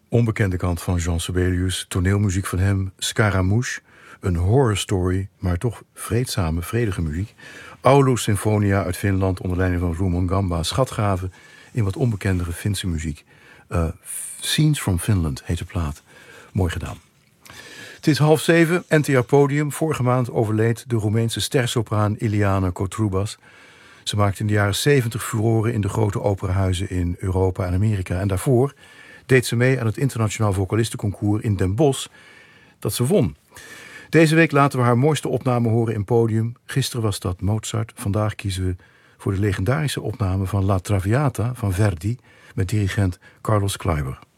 Onbekende kant van Jean Sibelius, toneelmuziek van hem, Scaramouche, een horror story, maar toch vreedzame, vredige muziek. Oulu Sinfonia uit Finland onder leiding van Rumon Gamba, schatgaven in wat onbekendere Finse muziek. Scenes from Finland heet de plaat. Mooi gedaan. Het is 6:30, NTR Podium. Vorige maand overleed de Roemeense stersopraan Iliana Kotroubas. Ze maakte in de jaren 70 furoren in de grote operahuizen in Europa en Amerika. En daarvoor deed ze mee aan het internationaal vocalistenconcours in Den Bosch, dat ze won. Deze week laten we haar mooiste opname horen in Podium. Gisteren was dat Mozart. Vandaag kiezen we voor de legendarische opname van La Traviata van Verdi met dirigent Carlos Kleiber.